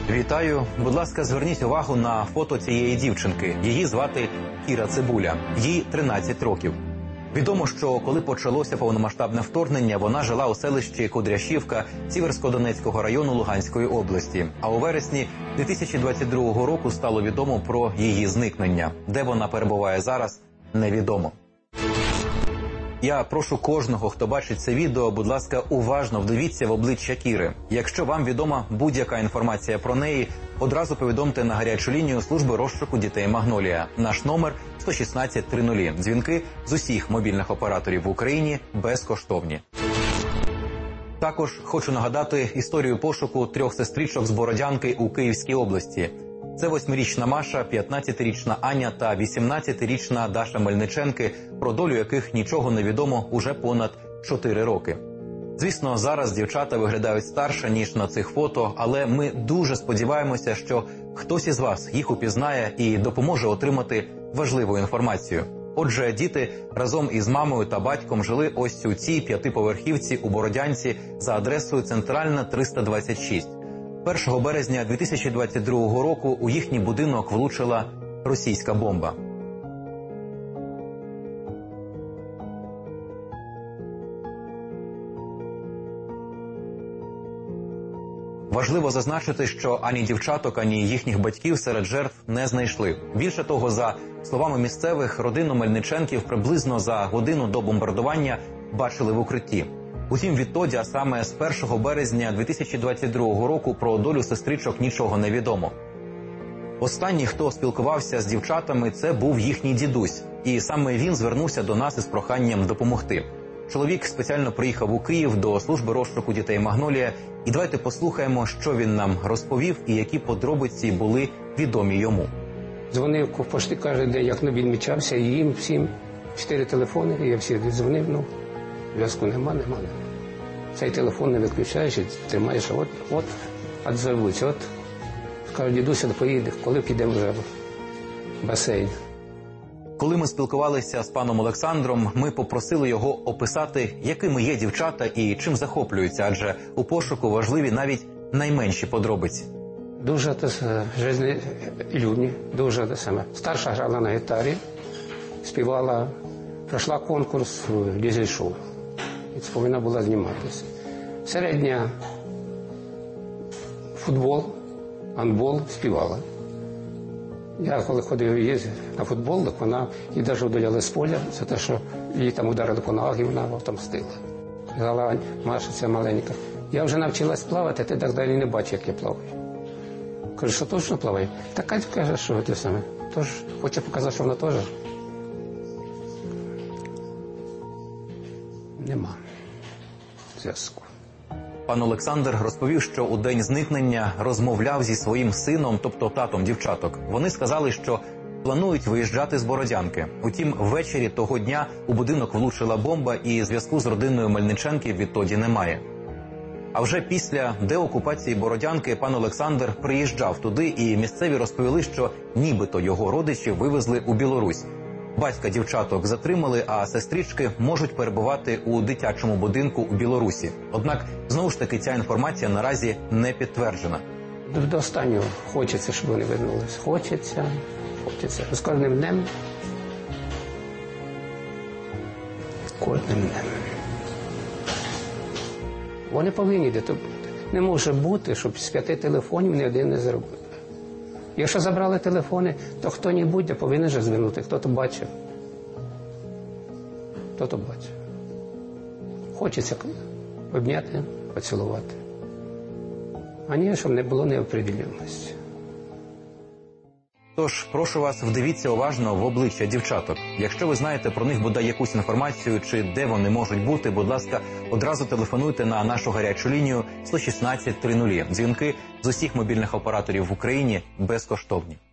Вітаю. Будь ласка, зверніть увагу на фото цієї дівчинки. Її звати Кіра Цибуля. Їй 13 років. Відомо, що коли почалося повномасштабне вторгнення, вона жила у селищі Кудряшівка Сіверсько-Донецького району Луганської області. А у вересні 2022 року стало відомо про її зникнення. Де вона перебуває зараз, невідомо. Я прошу кожного, хто бачить це відео, будь ласка, уважно вдивіться в обличчя Кіри. Якщо вам відома будь-яка інформація про неї, одразу повідомте на гарячу лінію служби розшуку дітей «Магнолія». Наш номер 116 00. Дзвінки з усіх мобільних операторів в Україні безкоштовні. Також хочу нагадати історію пошуку 3 сестричок з Бородянки у Київській області. Це 8-річна Маша, 15-річна Аня та 18-річна Даша Мельниченки, про долю яких нічого не відомо уже понад 4 роки. Звісно, зараз дівчата виглядають старше, ніж на цих фото, але ми дуже сподіваємося, що хтось із вас їх упізнає і допоможе отримати важливу інформацію. Отже, діти разом із мамою та батьком жили ось у цій 5-поверхівці у Бородянці за адресою Центральна, 326. 1 березня 2022 року у їхній будинок влучила російська бомба. Важливо зазначити, що ані дівчаток, ані їхніх батьків серед жертв не знайшли. Більше того, за словами місцевих, родину Мельниченків приблизно за годину до бомбардування бачили в укритті. Утім, відтоді, а саме з 1 березня 2022 року, про долю сестричок нічого не відомо. Останній, хто спілкувався з дівчатами, це був їхній дідусь. І саме він звернувся до нас із проханням допомогти. Чоловік спеціально приїхав у Київ до служби розшуку дітей «Магнолія». І давайте послухаємо, що він нам розповів і які подробиці були відомі йому. Дзвонив почти кожен день, як він відмічався, і їм всім 4 телефони, і я всі дзвонив, зв'язку нема. Цей телефон не виключаєш, і тримаєш, от, відзовуться, от. Скажуть, дідуся, поїде, коли підемо вже в басейн. Коли ми спілкувалися з паном Олександром, ми попросили його описати, якими є дівчата і чим захоплюються, адже у пошуку важливі навіть найменші подробиці. Дуже життєлюбні, дуже саме. Старша грала на гітарі, співала, пройшла конкурс в дизель-шоу. І повинна була зніматися. Середня футбол, гандбол співала. Я коли ходив на футбол, так вона її навіть удаляли з поля за те, що її там ударили по ногах, і вона отомстила. Казала, Маша, це маленька. Я вже навчилась плавати, ти так далі не бачиш, як я плаваю. Кажу, що точно плаваю? Так Катя каже, що ти саме. Тож хоче показати, що вона теж. Нема зв'язку. Пан Олександр розповів, що у день зникнення розмовляв зі своїм сином, тобто татом дівчаток. Вони сказали, що планують виїжджати з Бородянки. Утім, ввечері того дня у будинок влучила бомба і зв'язку з родиною Мельниченків відтоді немає. А вже після деокупації Бородянки пан Олександр приїжджав туди, і місцеві розповіли, що нібито його родичі вивезли у Білорусь. Батька дівчаток затримали, а сестрички можуть перебувати у дитячому будинку у Білорусі. Однак, знову ж таки, ця інформація наразі не підтверджена. До останнього хочеться, щоб вони вернулись. Хочеться. З кожним днем. Вони повинні бути. Не може бути, щоб з 5 телефонів ні один не зробив. Якщо забрали телефони, то хто-небудь повинен же звернути, хто-то бачив. Хочеться обняти, поцілувати. А ні, щоб не було неопределеності. Тож, прошу вас, вдивіться уважно в обличчя дівчаток. Якщо ви знаєте про них бодай якусь інформацію, чи де вони можуть бути, будь ласка, одразу телефонуйте на нашу гарячу лінію 116 00. Дзвінки з усіх мобільних операторів в Україні безкоштовні.